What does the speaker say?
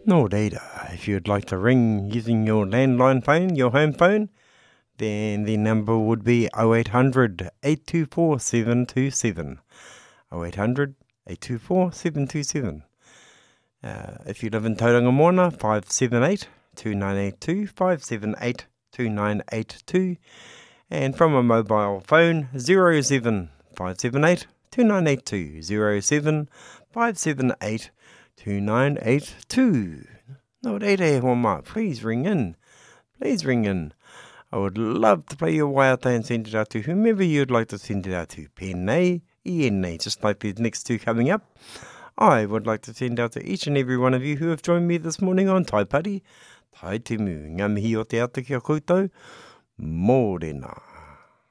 No data. If you'd like to ring using your landline phone, your home phone, then the number would be 0800 824 727. 0800 824 727. If you live in Tauranga Moana, 578 2982, 578 2982. And from a mobile phone, 07 578 2982, 07 578 2982. No reire hoa mā, please ring in. Please ring in. I would love to play your waiata and send it out to whomever you'd like to send it out to. Pēnei, ienei, just like these next two coming up. I would like to send out to each and every one of you who have joined me this morning on Tai Pari. Tai te mū, ngā mihi o te ata kia koutou. Mōrena.